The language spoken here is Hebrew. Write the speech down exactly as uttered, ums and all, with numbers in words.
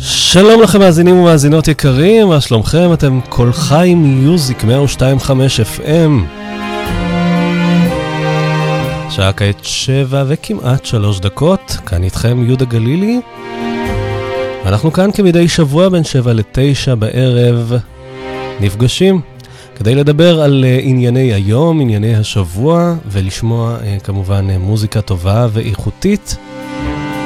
שלום לכם מאזינים ומאזינות יקרים, מה שלומכם? אתם כל חי מיוזיק מאה ושתיים נקודה חמש אף אם. שעה כעת שבע וכמעט שלוש דקות, כאן איתכם יהודה גלילי. אנחנו כאן כמדי שבוע בין שבע לתשע בערב נפגשים כדי לדבר על ענייני היום, ענייני השבוע, ולשמוע כמובן מוזיקה טובה ואיכותית.